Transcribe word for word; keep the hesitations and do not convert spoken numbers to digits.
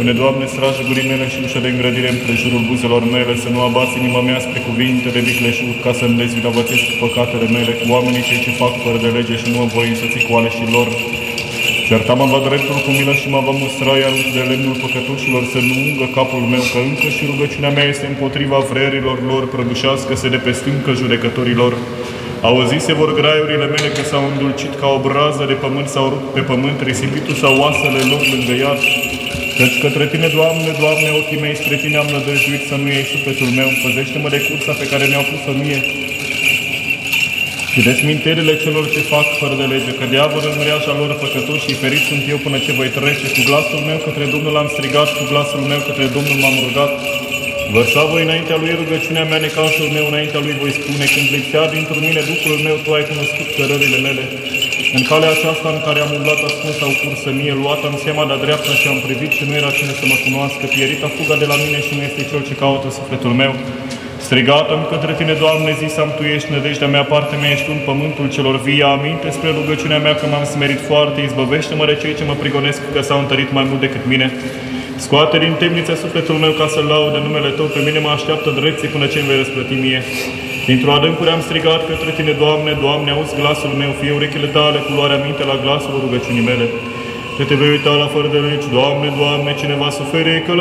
Pune, Doamne, strajă gurii mele și ușă de îngrădire împrejurul buzelor mele, să nu abați inima mea spre cuvinte de vicleșug, ca să-mi dezvinovățesc păcatele mele cu oamenii cei ce fac fără de lege și nu mă voi însoți cu aleșii lor. Certa-mă va dreptul cu milă și mă va mustra, iar de lemnul păcătușilor să nu ungă capul meu, că încă și rugăciunea mea este împotriva vrerilor lor, prăbușească-se de pe stâncă judecătorilor. Auzi se vor graiurile mele că s-au îndulcit ca o brază de pământ, sau rupt pe pământ, risipitul sau oasele lor lângă iad. Căci către Tine, Doamne, Doamne, ochii mei spre Tine am nădăjduit, să nu iei sufletul meu, păzește-mă de cursa pe care mi-au pus-o mie și de smintirile celor ce fac fără de lege, că diavolul în mreaja lor păcătoși și ferit sunt eu până ce voi trece. Cu glasul meu către Domnul am strigat, cu glasul meu către Domnul m-am rugat. Vărsa voi înaintea Lui rugăciunea mea, necazul meu înaintea Lui voi spune, când lipsea dintr-un mine Duhul meu, Tu ai cunoscut cărările mele. În calea aceasta în care am umblat ascuns sau cursă mie, luat am seama de-a dreapta și am privit și nu era cine să mă cunoască, pierita fuga de la mine și nu este cel ce caută sufletul meu. Strigat-am către Tine, Doamne, zis-am, Tu ești nădejdea mea, partea mea ești Tu în pământul celor vii. Ia aminte spre rugăciunea mea că m-am smerit foarte, izbăvește-mă de cei ce mă prigonesc, că s-au întărit mai mult decât mine. Scoate din temniță sufletul meu ca să-L laude numele Tău, pe mine mă așteaptă drepții până ce îmi vei răsplăti mie. Dintr-o adâncuri am strigat către Tine, Doamne, Doamne, auzi glasul meu, fie urechile Tale cu luarea minte la glasul rugăciunii mele. Că Te vei uita la fără de legi, Doamne, Doamne, cineva suferi că